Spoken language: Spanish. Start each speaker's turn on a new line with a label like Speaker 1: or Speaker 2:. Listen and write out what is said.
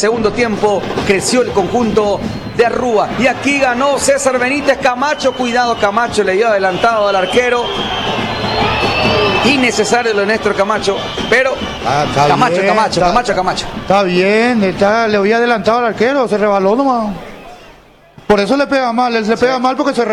Speaker 1: segundo tiempo creció el conjunto de Arrúa. Y aquí ganó César Benítez. Camacho, cuidado, Camacho le dio adelantado al arquero. Innecesario lo de Néstor Camacho, pero Camacho.
Speaker 2: Está bien, le había adelantado al arquero, se rebaló nomás. Por eso le pega mal, él se pega mal porque se